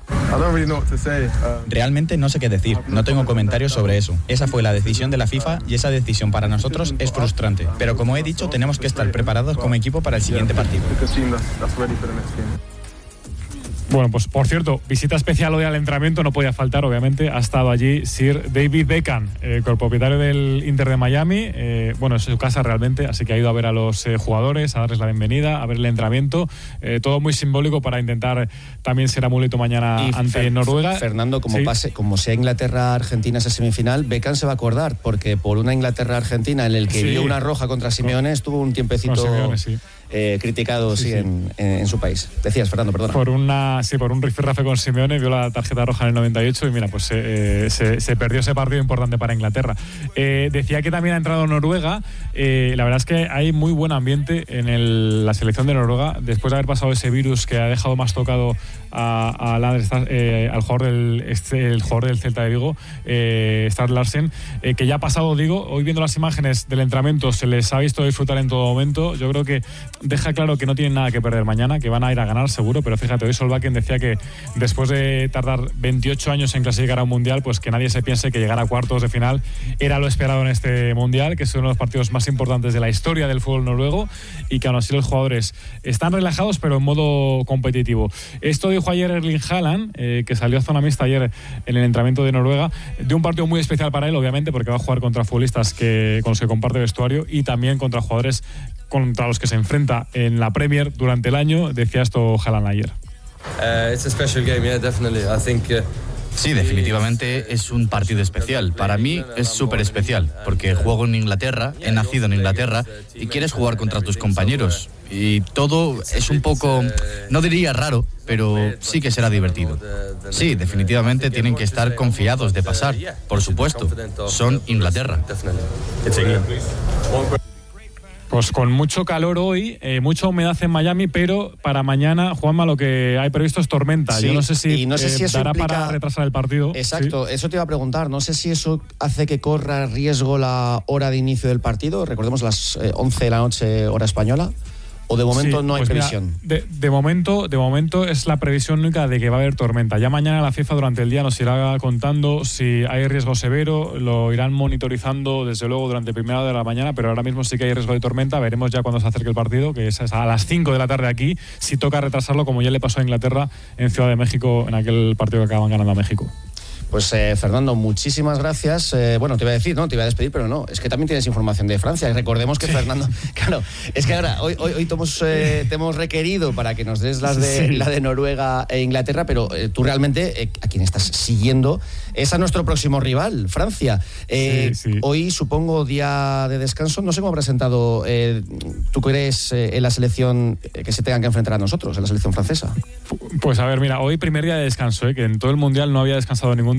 Realmente no sé qué decir, no tengo comentarios sobre eso. Esa fue la decisión de la FIFA y esa decisión para nosotros es frustrante. Pero como he dicho, tenemos que estar preparados como equipo para el siguiente partido. Bueno, pues por cierto, visita especial hoy al entrenamiento, no podía faltar, obviamente. Ha estado allí Sir David Beckham, propietario del Inter de Miami. Bueno, es su casa realmente, así que ha ido a ver a los jugadores, a darles la bienvenida, a ver el entrenamiento. Todo muy simbólico para intentar también ser amuleto mañana ante Noruega. Fernando, como sea Inglaterra-Argentina esa semifinal, Beckham se va a acordar, porque por una Inglaterra-Argentina en el que vio una roja contra Simeone, estuvo un tiempecito criticado en su país. Decías, Fernando, perdona. Por un rifirrafe con Simeone, vio la tarjeta roja en el 98 y mira, pues se perdió ese partido importante para Inglaterra. Decía que también ha entrado Noruega. La verdad es que hay muy buen ambiente en la selección de Noruega, después de haber pasado ese virus que ha dejado más tocado al jugador del Celta de Vigo, Strand Larsen, que ya ha pasado, hoy viendo las imágenes del entrenamiento se les ha visto disfrutar en todo momento. Yo creo que deja claro que no tienen nada que perder mañana, que van a ir a ganar seguro, pero fíjate, hoy Solbakken decía que después de tardar 28 años en clasificar a un mundial, pues que nadie se piense que llegar a cuartos de final era lo esperado en este mundial, que es uno de los partidos más importantes de la historia del fútbol noruego, y que aún así los jugadores están relajados pero en modo competitivo. Esto dijo ayer Erling Haaland, que salió a zona mixta ayer en el entrenamiento de Noruega, de un partido muy especial para él, obviamente, porque va a jugar contra futbolistas con los que comparte vestuario y también contra jugadores contra los que se enfrenta en la Premier durante el año. Decía esto Haaland ayer. Sí, definitivamente es un partido especial. Para mí es súper especial, porque juego en Inglaterra, he nacido en Inglaterra y quieres jugar contra tus compañeros. Y todo es un poco, no diría raro, pero sí que será divertido. Sí, definitivamente tienen que estar confiados de pasar, por supuesto. Son Inglaterra. Pues con mucho calor hoy, mucha humedad en Miami, pero para mañana, Juanma, lo que hay previsto es tormenta. Sí, yo no sé si eso dará implica... para retrasar el partido. Exacto, eso te iba a preguntar. No sé si eso hace que corra riesgo la hora de inicio del partido. Recordemos las 11 de la noche, hora española. ¿O de momento no hay previsión? Mira, de momento es la previsión única de que va a haber tormenta. Ya mañana la FIFA durante el día nos irá contando si hay riesgo severo, lo irán monitorizando desde luego durante primera hora de la mañana, pero ahora mismo sí que hay riesgo de tormenta. Veremos ya cuando se acerque el partido, que es a las 5 de la tarde aquí, si toca retrasarlo, como ya le pasó a Inglaterra en Ciudad de México en aquel partido que acaban ganando a México. Pues Fernando, muchísimas gracias. Bueno, te iba a decir, no, te iba a despedir, pero no, es que también tienes información de Francia. Recordemos que Fernando, claro, es que ahora, hoy te hemos requerido para que nos des la de Noruega e Inglaterra, pero tú realmente, a quien estás siguiendo, es a nuestro próximo rival, Francia. Hoy, supongo, día de descanso, no sé cómo habrá sentado, tú crees, en la selección que se tengan que enfrentar a nosotros, en la selección francesa. Pues a ver, mira, hoy primer día de descanso, que en todo el Mundial no había descansado ningún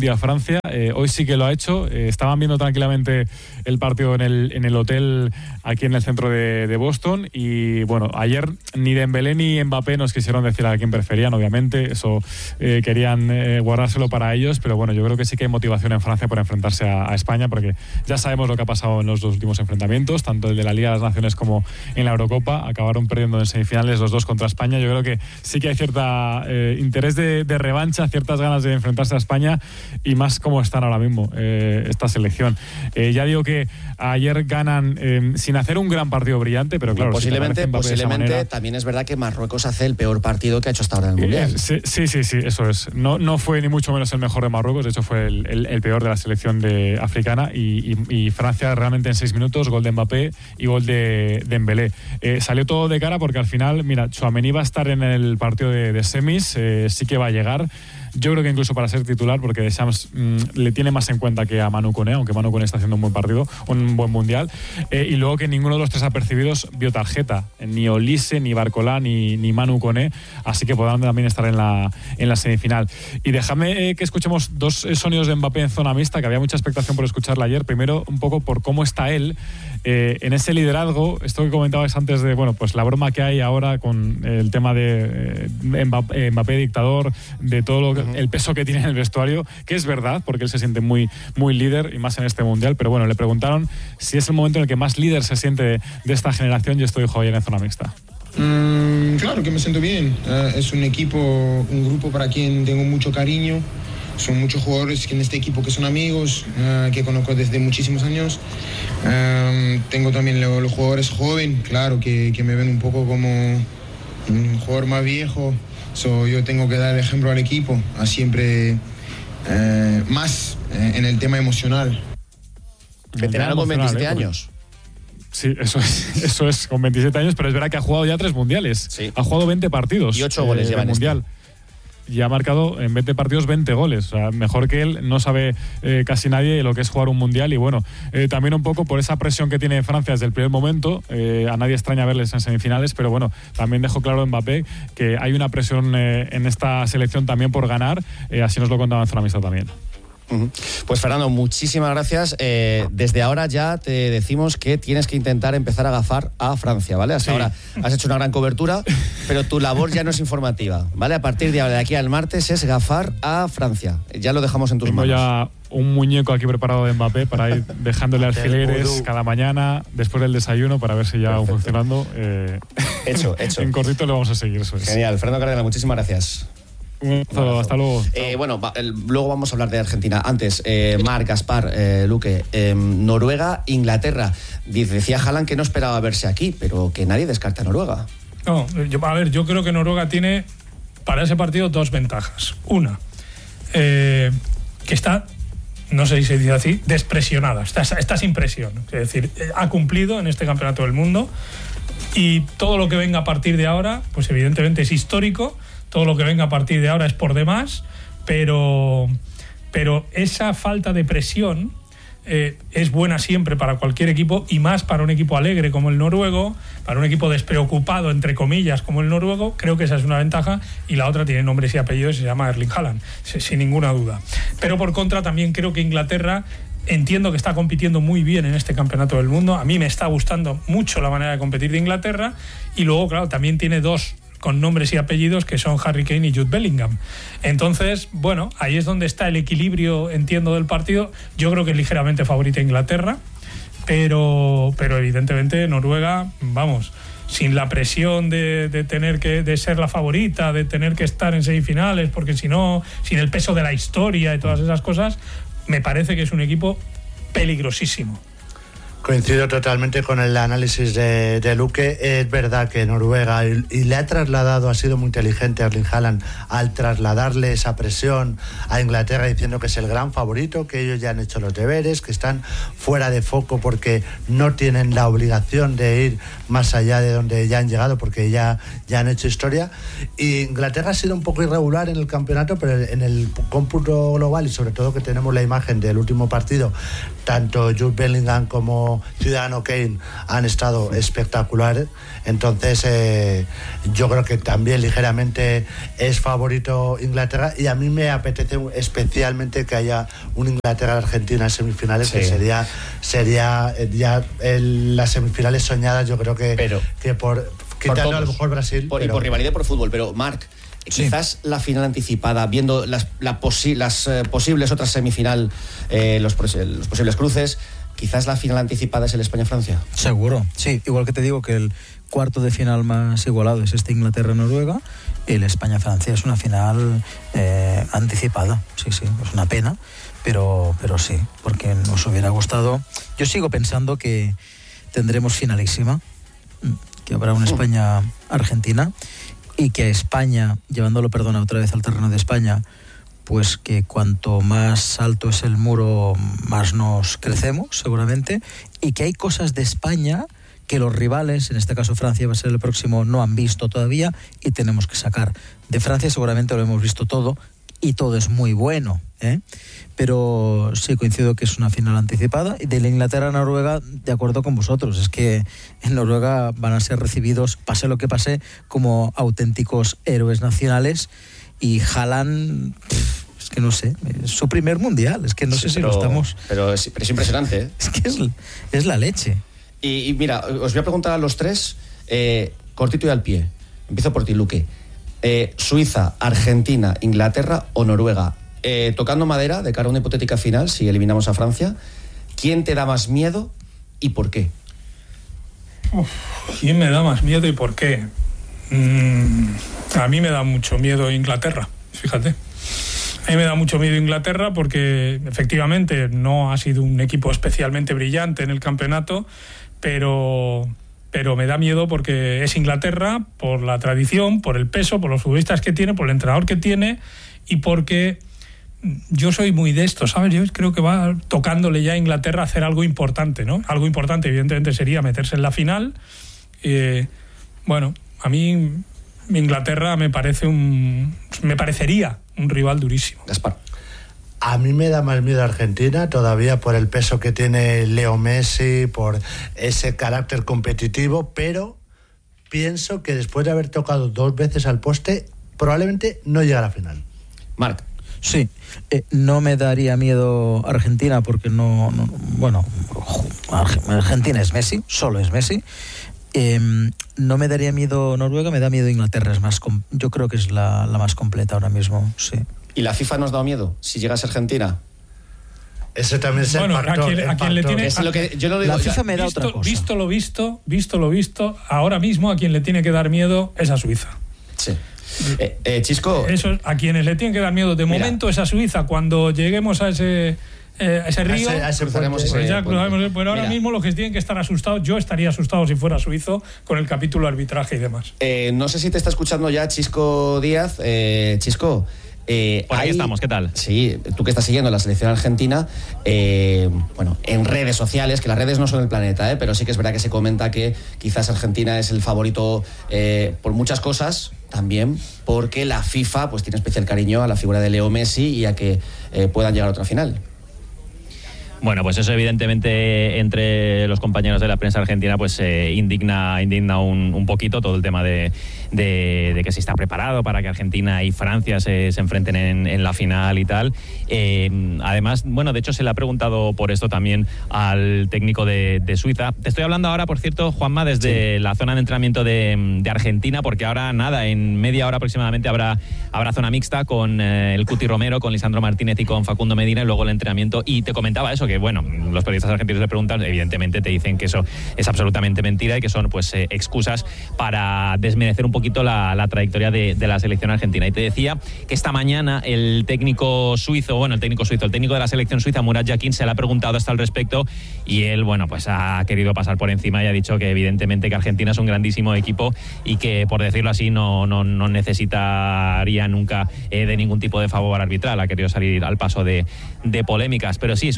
día a Francia. Hoy sí que lo ha hecho. Estaban viendo tranquilamente el partido en el hotel aquí en el centro de Boston. Y bueno, ayer ni Dembélé ni Mbappé nos quisieron decir a quién preferían, obviamente. Eso querían guardárselo para ellos. Pero bueno, yo creo que sí que hay motivación en Francia por enfrentarse a España, porque ya sabemos lo que ha pasado en los dos últimos enfrentamientos, tanto el de la Liga de las Naciones como en la Eurocopa. Acabaron perdiendo en semifinales los dos contra España. Yo creo que sí que hay cierta interés de revancha, ciertas ganas de enfrentarse a España, y más como están ahora mismo esta selección. Ya digo que ayer ganan sin hacer un gran partido brillante, pero claro, posiblemente manera, también es verdad que Marruecos hace el peor partido que ha hecho hasta ahora en el Mundial. Sí, eso es. No fue ni mucho menos el mejor de Marruecos, de hecho fue el peor de la selección africana, y Francia realmente en 6 minutos, gol de Mbappé y gol de Dembélé. Salió todo de cara porque al final, mira, Tchouaméni va a estar en el partido de semis, sí que va a llegar. Yo creo que incluso para ser titular, porque Deschamps le tiene más en cuenta que a Manu Koné, aunque Manu Koné está haciendo un buen partido, un buen mundial. Y luego que ninguno de los tres apercibidos vio tarjeta, ni Olise, ni Barcolá, ni Manu Koné, así que podrán también estar en la semifinal. Y déjame que escuchemos dos sonidos de Mbappé en zona mixta, que había mucha expectación por escucharla ayer. Primero, un poco por cómo está él en ese liderazgo, esto que comentabas antes de, bueno, pues la broma que hay ahora con el tema de Mbappé dictador, de todo lo que el peso que tiene en el vestuario, que es verdad, porque él se siente muy, muy líder, y más en este mundial. Pero bueno, le preguntaron si es el momento en el que más líder se siente de esta generación, y esto dijo ayer en zona mixta. Claro que me siento bien. Es un equipo, un grupo para quien tengo mucho cariño. Son muchos jugadores en este equipo que son amigos, que conozco desde muchísimos años. Tengo también los jugadores jóvenes, claro, que me ven un poco como un jugador más viejo. Yo tengo que dar ejemplo al equipo, a siempre más en el tema emocional. Veterano con 27 años. Sí, eso es, con 27 años, pero es verdad que ha jugado ya 3 mundiales. Sí. Ha jugado 20 partidos. Y 8 goles lleva en mundial. Y ha marcado en 20 partidos 20 goles. O sea, mejor que él no sabe casi nadie lo que es jugar un mundial. Y bueno, también un poco por esa presión que tiene Francia desde el primer momento. A nadie extraña verles en semifinales, pero bueno, también dejó claro Mbappé que hay una presión en esta selección también por ganar. Así nos lo contaba en Zona Mixta también. Pues Fernando, muchísimas gracias. Desde ahora ya te decimos que tienes que intentar empezar a gafar a Francia, ¿vale? Hasta ahora has hecho una gran cobertura, pero tu labor ya no es informativa, ¿vale? A partir de ahora, de aquí al martes, es gafar a Francia. Ya lo dejamos en tus manos. Ya un muñeco aquí preparado de Mbappé para ir dejándole alfileres cada mañana después del desayuno para ver si ya va funcionando. Hecho. En cortito lo vamos a seguir, eso es. Genial. Fernando Cárdenas, muchísimas gracias. Hasta luego. Bueno, luego vamos a hablar de Argentina. Antes, Marc, Gaspar, Luque, Noruega, Inglaterra. Decía Haaland que no esperaba verse aquí, pero que nadie descarta a Noruega. No, yo creo que Noruega tiene para ese partido 2 ventajas. Una, que está, no sé si se dice así, despresionada, está sin presión. Es decir, ha cumplido en este campeonato del mundo, y todo lo que venga a partir de ahora, pues evidentemente es histórico. Todo lo que venga a partir de ahora es por demás, pero esa falta de presión es buena siempre para cualquier equipo, y más para un equipo alegre como el noruego, para un equipo despreocupado, entre comillas, como el noruego. Creo que esa es una ventaja, y la otra tiene nombres y apellidos, se llama Erling Haaland, sin ninguna duda. Pero por contra también creo que Inglaterra, entiendo que está compitiendo muy bien en este campeonato del mundo. A mí me está gustando mucho la manera de competir de Inglaterra, y luego, claro, también tiene 2 con nombres y apellidos, que son Harry Kane y Jude Bellingham. Entonces, bueno, ahí es donde está el equilibrio, entiendo, del partido. Yo creo que es ligeramente favorita Inglaterra, pero evidentemente Noruega, vamos, sin la presión de tener de ser la favorita, de tener que estar en semifinales, porque si no, sin el peso de la historia y todas esas cosas, me parece que es un equipo peligrosísimo. Coincido totalmente con el análisis de Luque. Es verdad que Noruega, y le ha trasladado, ha sido muy inteligente Erling Haaland al trasladarle esa presión a Inglaterra, diciendo que es el gran favorito, que ellos ya han hecho los deberes, que están fuera de foco porque no tienen la obligación de ir más allá de donde ya han llegado, porque ya han hecho historia. Y Inglaterra ha sido un poco irregular en el campeonato, pero en el cómputo global, y sobre todo que tenemos la imagen del último partido tanto Jude Bellingham como Ciudadano Kane han estado espectaculares. Entonces yo creo que también ligeramente es favorito Inglaterra, y a mí me apetece especialmente que haya un Inglaterra-Argentina en semifinales, sí, que sería ya las semifinales soñadas. Yo creo que por quitando a lo mejor Brasil y por rivalidad por fútbol. Pero Marc, quizás la final anticipada, viendo las posibles otras semifinal, los posibles cruces, quizás la final anticipada es el España-Francia. Seguro, sí. Igual que te digo que el cuarto de final más igualado es este Inglaterra-Noruega, el España-Francia es una final anticipada. Sí, es una pena, pero sí, porque nos hubiera gustado. Yo sigo pensando que tendremos finalísima, que habrá una España-Argentina, y que a España, llevándolo, otra vez al terreno de España, pues que cuanto más alto es el muro, más nos crecemos, seguramente, y que hay cosas de España que los rivales, en este caso Francia va a ser el próximo, no han visto todavía, y tenemos que sacar. De Francia seguramente lo hemos visto todo, y todo es muy bueno, pero sí coincido que es una final anticipada. Y de la Inglaterra-Noruega, de acuerdo con vosotros, es que en Noruega van a ser recibidos, pase lo que pase, como auténticos héroes nacionales, y Haaland, es que no sé, es su primer mundial, es que no sé si lo estamos... Pero es impresionante, Es que es la leche. Y mira, os voy a preguntar a los tres, cortito y al pie. Empiezo por ti, Luque. Suiza, Argentina, Inglaterra o Noruega. Tocando madera, de cara a una hipotética final, si eliminamos a Francia, ¿quién te da más miedo y por qué? ¿Quién me da más miedo y por qué? A mí me da mucho miedo Inglaterra, fíjate. A mí me da mucho miedo Inglaterra porque efectivamente no ha sido un equipo especialmente brillante en el campeonato, pero me da miedo porque es Inglaterra, por la tradición, por el peso, por los futbolistas que tiene, por el entrenador que tiene, y porque yo soy muy de esto, ¿sabes? Yo creo que va tocándole ya a Inglaterra hacer algo importante, ¿no? Algo importante, evidentemente, sería meterse en la final. Bueno, a mí Inglaterra me parecería un rival durísimo. Gaspar. A mí me da más miedo Argentina todavía por el peso que tiene Leo Messi, por ese carácter competitivo, pero pienso que después de haber tocado 2 veces al poste, probablemente no llegue a la final. Marc. Sí, no me daría miedo Argentina porque bueno, Argentina es Messi, solo es Messi. No me daría miedo Noruega, me da miedo Inglaterra, yo creo que es la más completa ahora mismo, sí. ¿Y la FIFA nos da miedo si llegase Argentina? Ese también es el factor. A quien le tiene, la FIFA me da otra cosa. Visto lo visto, ahora mismo a quien le tiene que dar miedo es a Suiza. Sí. Chisco. Eso, a quienes le tienen que dar miedo de momento es a Suiza. Cuando lleguemos a ese río, pero ahora mismo los que tienen que estar asustados, yo estaría asustado si fuera suizo con el capítulo arbitraje y demás. No sé si te está escuchando ya Chisco Díaz. Chisco, por ahí estamos, ¿qué tal? Sí, tú que estás siguiendo la selección argentina, bueno, en redes sociales, que las redes no son el planeta, pero sí que es verdad que se comenta que quizás Argentina es el favorito por muchas cosas, también porque la FIFA pues tiene especial cariño a la figura de Leo Messi y a que puedan llegar a otra final. Bueno, pues eso evidentemente entre los compañeros de la prensa argentina pues indigna un poquito todo el tema de que se está preparado para que Argentina y Francia se enfrenten en la final y tal. Además, bueno, de hecho se le ha preguntado por esto también al técnico de Suiza. Te estoy hablando ahora, por cierto, Juanma, desde la zona de entrenamiento de Argentina, porque ahora nada, en media hora aproximadamente habrá zona mixta con el Cuti Romero, con Lisandro Martínez y con Facundo Medina, y luego el entrenamiento. Y te comentaba eso, que bueno, los periodistas argentinos le preguntan, evidentemente te dicen que eso es absolutamente mentira y que son pues excusas para desmerecer un poquito la trayectoria de la selección argentina. Y te decía que esta mañana el técnico de la selección suiza, Murat Yakin, se le ha preguntado hasta al respecto y él, bueno, pues ha querido pasar por encima y ha dicho que evidentemente que Argentina es un grandísimo equipo y que, por decirlo así, no necesitaría nunca de ningún tipo de favor arbitral. Ha querido salir al paso de polémicas, pero sí, es un tema que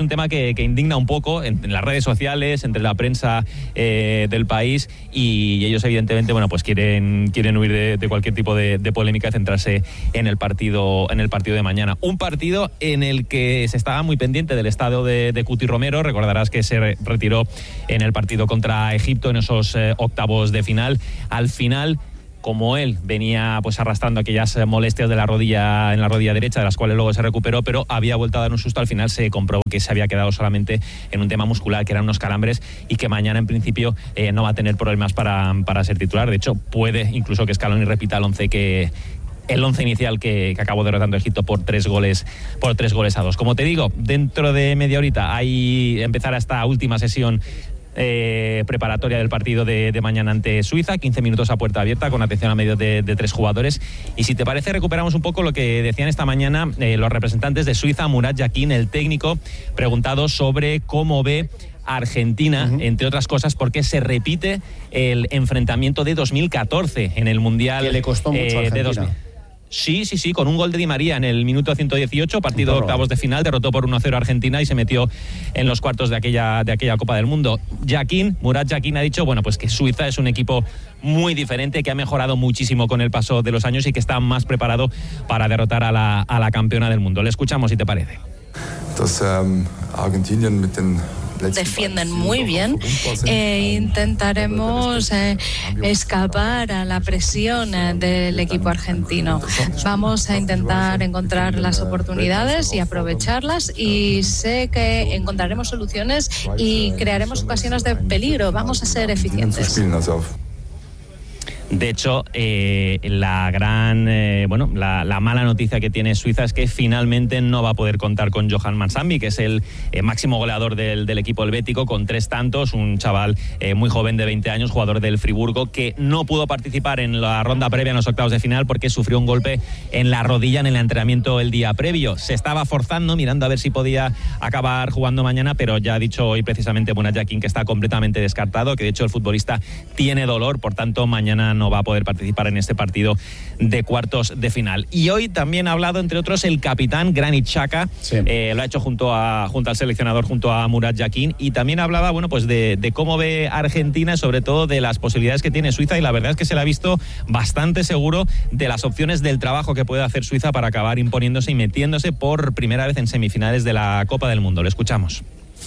que indigna un poco en las redes sociales, entre la prensa del país, y ellos evidentemente pues quieren huir de cualquier tipo de polémica y centrarse en el partido de mañana. Un partido en el que se estaba muy pendiente del estado de Cuti Romero. Recordarás que se retiró en el partido contra Egipto en esos octavos de final. Al final, como él venía pues arrastrando aquellas molestias en la rodilla derecha, de las cuales luego se recuperó, pero había vuelto a dar un susto, al final se comprobó que se había quedado solamente en un tema muscular, que eran unos calambres, y que mañana en principio no va a tener problemas para ser titular. De hecho, puede incluso que Scaloni repita el once inicial que acabó derrotando a Egipto por 3 goles a 2. Como te digo, dentro de media horita empezará esta última sesión preparatoria del partido de mañana ante Suiza, 15 minutos a puerta abierta con atención a medios de 3 jugadores. Y si te parece, recuperamos un poco lo que decían esta mañana los representantes de Suiza. Murat Yakin, el técnico, preguntado sobre cómo ve Argentina, entre otras cosas, porque se repite el enfrentamiento de 2014 en el Mundial, que le costó mucho a Argentina. Sí, con un gol de Di María en el minuto 118, partido de octavos de final, derrotó por 1-0 a Argentina y se metió en los cuartos de aquella Copa del Mundo. Murat Yakin ha dicho, pues que Suiza es un equipo muy diferente, que ha mejorado muchísimo con el paso de los años y que está más preparado para derrotar a la campeona del mundo. Le escuchamos, si te parece. Defienden muy bien e intentaremos escapar a la presión del equipo argentino. Vamos a intentar encontrar las oportunidades y aprovecharlas, y sé que encontraremos soluciones y crearemos ocasiones de peligro. Vamos a ser eficientes. De hecho, la mala noticia que tiene Suiza es que finalmente no va a poder contar con Johan Mansambi, que es el máximo goleador del equipo helvético, con 3 tantos, un chaval muy joven de 20 años, jugador del Friburgo, que no pudo participar en la ronda previa en los octavos de final porque sufrió un golpe en la rodilla en el entrenamiento el día previo. Se estaba forzando, mirando a ver si podía acabar jugando mañana, pero ya ha dicho hoy precisamente Murat Yakin que está completamente descartado, que de hecho el futbolista tiene dolor, por tanto mañana no va a poder participar en este partido de cuartos de final. Y hoy también ha hablado, entre otros, el capitán Granit Xhaka. Sí. Lo ha hecho junto al seleccionador, junto a Murat Yakin, y también hablaba de cómo ve Argentina, sobre todo de las posibilidades que tiene Suiza, y la verdad es que se le ha visto bastante seguro de las opciones del trabajo que puede hacer Suiza para acabar imponiéndose y metiéndose por primera vez en semifinales de la Copa del Mundo. Lo escuchamos.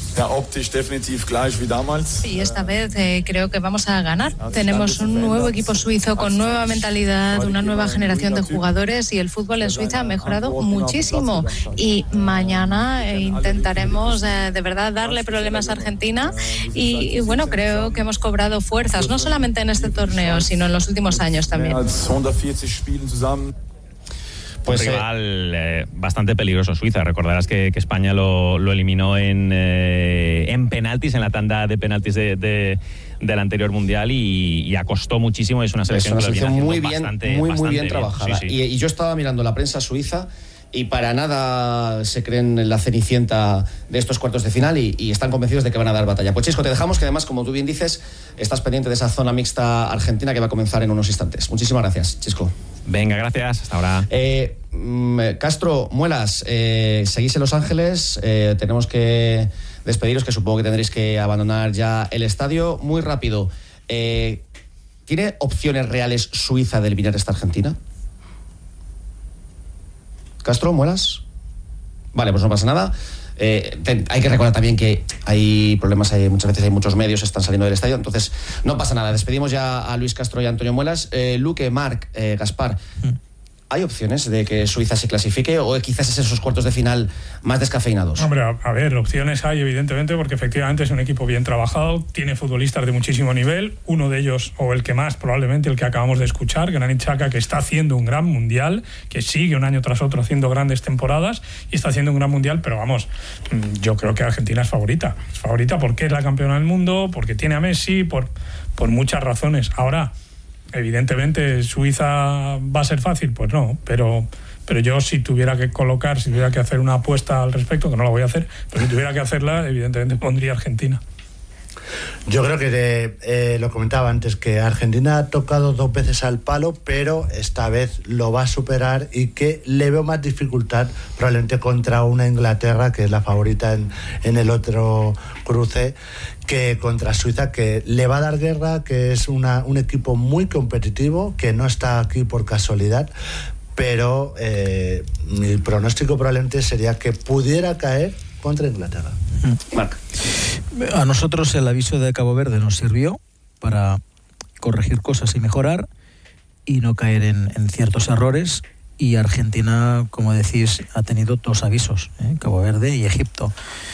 Sí, esta vez creo que vamos a ganar. Tenemos un nuevo equipo suizo con nueva mentalidad, una nueva generación de jugadores, y el fútbol en Suiza ha mejorado muchísimo. Y mañana intentaremos de verdad darle problemas a Argentina, y creo que hemos cobrado fuerzas, no solamente en este torneo, sino en los últimos años también. Pues rival bastante peligroso Suiza. Recordarás que España lo eliminó en penaltis, en la tanda de penaltis del anterior mundial, y acostó muchísimo. Es una selección muy bien trabajada. Sí. Y yo estaba mirando la prensa suiza y para nada se creen en la cenicienta de estos cuartos de final y están convencidos de que van a dar batalla. Pues Chisco, te dejamos, que además, como tú bien dices, estás pendiente de esa zona mixta argentina que va a comenzar en unos instantes. Muchísimas gracias, Chisco. Venga, gracias, hasta ahora. Castro, Muelas, seguís en Los Ángeles, tenemos que despediros, que supongo que tendréis que abandonar ya el estadio. Muy rápido, ¿tiene opciones reales Suiza de eliminar esta Argentina? Castro, Muelas. Vale, pues no pasa nada. Hay que recordar también que hay problemas, muchas veces hay muchos medios están saliendo del estadio, entonces no pasa nada. Despedimos ya a Luis Castro y a Antonio Muelas. Luque, Marc, Gaspar, ¿hay opciones de que Suiza se clasifique o quizás es esos cuartos de final más descafeinados? Hombre, a ver, opciones hay, evidentemente, porque efectivamente es un equipo bien trabajado, tiene futbolistas de muchísimo nivel, uno de ellos, o el que más, probablemente el que acabamos de escuchar, Granit Xhaka, que está haciendo un gran mundial, que sigue un año tras otro haciendo grandes temporadas y está haciendo un gran mundial, pero vamos, yo creo que Argentina es favorita porque es la campeona del mundo, porque tiene a Messi, por muchas razones. Ahora, evidentemente, ¿Suiza va a ser fácil? Pues no, pero yo si tuviera que hacer una apuesta al respecto, que no la voy a hacer, pero si tuviera que hacerla, evidentemente pondría Argentina. Yo creo que lo comentaba antes, que Argentina ha tocado 2 veces al palo, pero esta vez lo va a superar y que le veo más dificultad probablemente contra una Inglaterra, que es la favorita en el otro cruce, que contra Suiza, que le va a dar guerra, que es un equipo muy competitivo, que no está aquí por casualidad, pero mi pronóstico probablemente sería que pudiera caer contra Inglaterra. Marc. A nosotros el aviso de Cabo Verde nos sirvió para corregir cosas y mejorar y no caer en ciertos errores, y Argentina, como decís, ha tenido 2 avisos, Cabo Verde y Egipto.